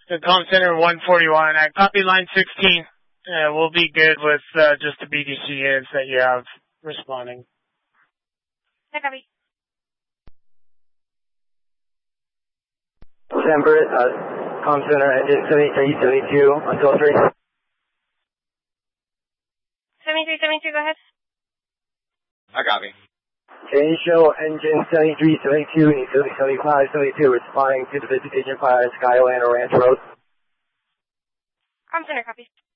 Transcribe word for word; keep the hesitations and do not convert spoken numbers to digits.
The comm center one forty-one. I copy line sixteen. Uh, we'll be good with uh, just the B D C units that you have responding. I copy. December, uh, comm center engine seventy-three seventy-two until three. seventy-three seventy-two, go ahead. I copy. Change show engine seventy-three seventy-two and seventy-five seventy-two responding to the visitation fire at Skyland or Ranch Road. Comm center, copy.